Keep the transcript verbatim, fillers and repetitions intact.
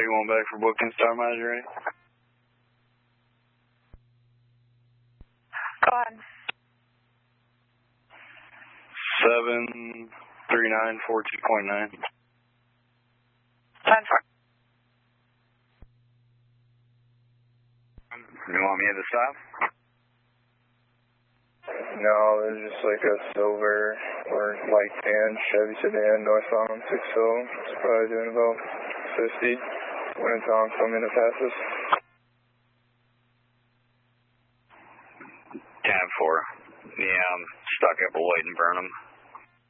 Take one back for booking, Star Miles, you ready? Go ahead. seven three nine four two point nine. ten four. You want me at the stop? No, there's just like a silver or light tan Chevy sedan northbound six oh. It's probably doing about fifty. When it's on, come in and pass us. ten four. Yeah, I'm stuck up at Lloyd and Burnham.